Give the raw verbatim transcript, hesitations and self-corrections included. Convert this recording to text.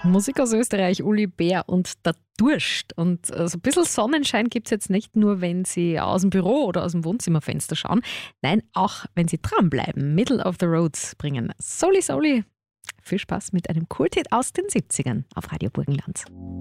Musik aus Österreich, Uli Bär und der Durst. Und äh, so ein bisschen Sonnenschein gibt es jetzt nicht nur, wenn Sie aus dem Büro oder aus dem Wohnzimmerfenster schauen. Nein, auch wenn Sie dranbleiben. Middle of the Roads bringen Soli Soli. Viel Spaß mit einem Kulthit aus den siebzigern auf Radio Burgenland.